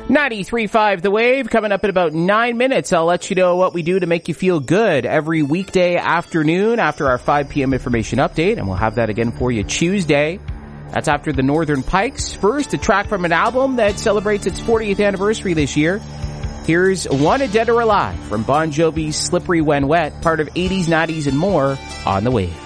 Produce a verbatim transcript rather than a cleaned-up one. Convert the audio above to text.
ninety-three point five The Wave. Coming up in about nine minutes, I'll let you know what we do to make you feel good every weekday afternoon after our five p.m. information update, and we'll have that again for you Tuesday. That's after the Northern Pikes. First, a track from an album that celebrates its fortieth anniversary this year. Here's Wanted Dead or Alive from Bon Jovi's Slippery When Wet, part of eighties, nineties, and more on The Wave.